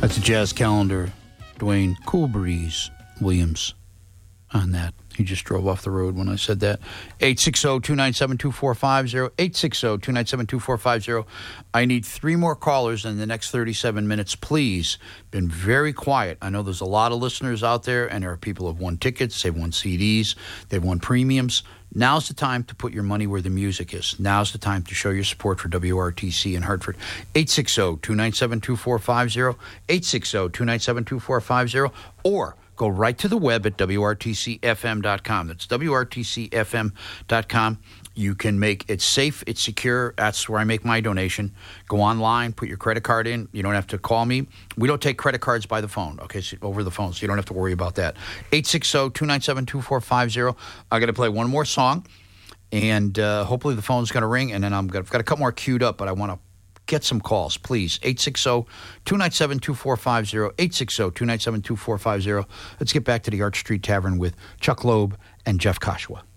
That's a jazz calendar. Dwayne Cool Breeze Williams on that. He just drove off the road when I said that. 860-297-2450. 860-297-2450. I need 3 more callers in the next 37 minutes, please. Been very quiet. I know there's a lot of listeners out there, and there are people who have won tickets, they've won CDs, they've won premiums. Now's the time to put your money where the music is. Now's the time to show your support for WRTC in Hartford. 860-297-2450. 860-297-2450. Or go right to the web at WRTCFM.com. That's WRTCFM.com. You can make it safe, it's secure. That's where I make my donation. Go online, put your credit card in. You don't have to call me. We don't take credit cards by the phone, okay, so over the phone, so you don't have to worry about that. 860-297-2450. I'm going to play one more song, and hopefully the phone's going to ring, and then I've got a couple more queued up, but I want to get some calls, please. 860-297-2450. 860-297-2450. Let's get back to the Arch Street Tavern with Chuck Loeb and Jeff Kashua.